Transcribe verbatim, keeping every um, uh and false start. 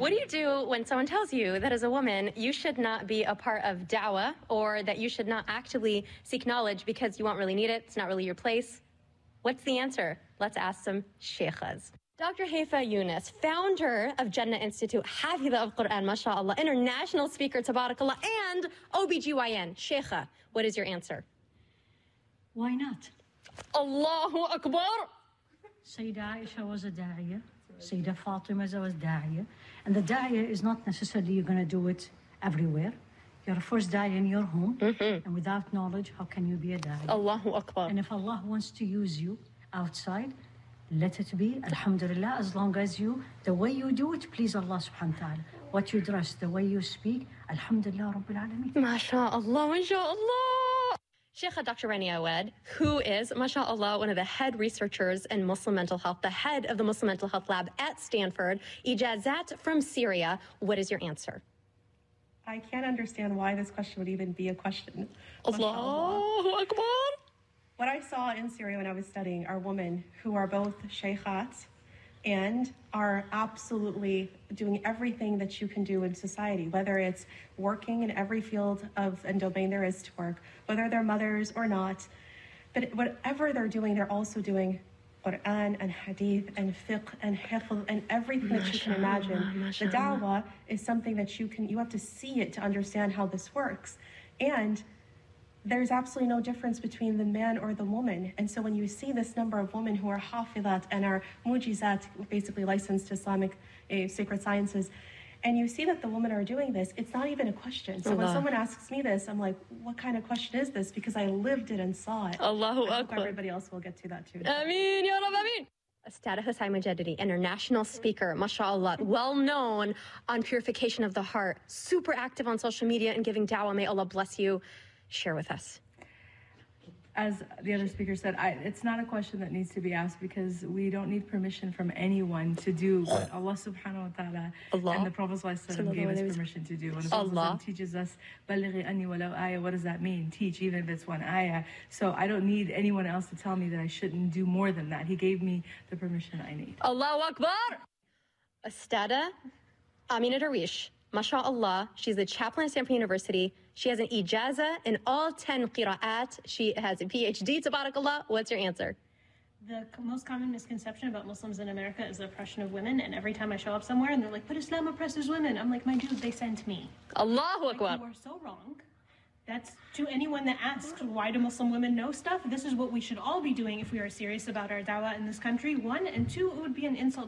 What do you do when someone tells you that as a woman, you should not be a part of da'wah, or that you should not actively seek knowledge because you won't really need it, it's not really your place? What's the answer? Let's ask some sheikhas. Doctor Haifa Yunus, founder of Jannah Institute, Hafidha of Quran, mashallah, international speaker, tabarakallah, and O B G Y N, sheikha. What is your answer? Why not? Allahu Akbar! Sayyidah Aisha was a da'iyah. Sayyidah Fatima was da'iyah. And the da'iyah is not necessarily you're going to do it everywhere. You're a first da'iyah in your home. Mm-hmm. And without knowledge, how can you be a da'iyah? Allahu Akbar. And if Allah wants to use you outside, let it be, alhamdulillah, as long as you, the way you do it, please Allah subhanahu wa ta'ala. What you dress, the way you speak, alhamdulillah, Rabbil Alameen. MashaAllah, MashaAllah. Sheikha Doctor Rania Awad, who is, mashallah, one of the head researchers in Muslim mental health, the head of the Muslim Mental Health Lab at Stanford, Ijazat from Syria. What is your answer? I can't understand why this question would even be a question. Allahu Akbar. What I saw in Syria when I was studying are women who are both sheikhats and are absolutely doing everything that you can do in society, whether it's working in every field of and domain there is to work, whether they're mothers or not. But whatever they're doing, they're also doing Quran and Hadith and fiqh and hifz and everything that you can imagine. The da'wah is something that you can, you have to see it to understand how this works. And there's absolutely no difference between the man or the woman. And so when you see this number of women who are hafidhat and are mujizat, basically licensed to Islamic uh, sacred sciences, and you see that the women are doing this, it's not even a question. So Allah. When someone asks me this, I'm like, what kind of question is this? Because I lived it and saw it. Allahu I Akbar. hope everybody else will get to that too. Ameen, Ya Rab, Ameen. Astada Hussain Mujaddidi, international speaker, mashallah, well known on purification of the heart, super active on social media and giving da'wah. May Allah bless you. Share with us. As the other speaker said, I, it's not a question that needs to be asked because we don't need permission from anyone to do what Allah subhanahu wa ta'ala Allah. and the Prophet ﷺ gave us permission to do. When the Prophet Allah. teaches us, "Ballighi anni walau ayah," what does that mean? Teach, even if it's one ayah. So I don't need anyone else to tell me that I shouldn't do more than that. He gave me the permission I need. Allahu Akbar. Astada Amina Darwish, mashallah, she's the chaplain at Stanford University. She has an ijaza in all ten qira'at. She has a P H D, tabarakallah. What's your answer? The most common misconception about Muslims in America is the oppression of women. And every time I show up somewhere and they're like, but Islam oppresses women. I'm like, my dude, they sent me. Allahu Like, Akbar. you are so wrong. That's to anyone that asks, why do Muslim women know stuff? This is what we should all be doing if we are serious about our da'wah in this country. One, and two, it would be an insult